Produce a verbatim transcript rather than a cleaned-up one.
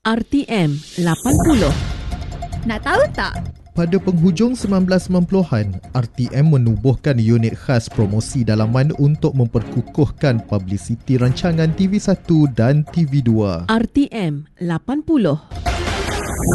R T M lapan puluh. Nak tahu tak? Pada penghujung sembilan belas sembilan puluhan, R T M menubuhkan unit khas promosi dalaman untuk memperkukuhkan publiciti rancangan T V satu dan T V dua. R T M lapan puluh.